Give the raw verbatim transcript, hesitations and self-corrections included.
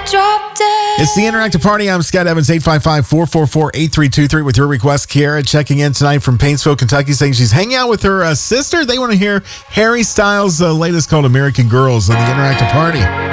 Drop dead. It's the Interactive Party. I'm Scott Evans, eight five five, four four four, eight three two three with your request. Kiara checking in tonight from Paintsville, Kentucky, saying she's hanging out with her uh, sister. They want to hear Harry Styles' uh, latest called American Girls on the Interactive Party.